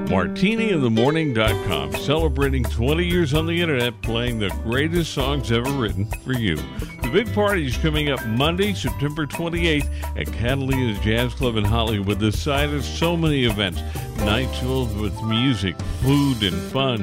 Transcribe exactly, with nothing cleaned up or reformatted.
martini in the morning dot com, celebrating twenty years on the internet, playing the greatest songs ever written for you. The big party is coming up Monday, September twenty-eighth at Catalina's Jazz Club in Hollywood. The side of so many events, nights filled with music, food, and fun.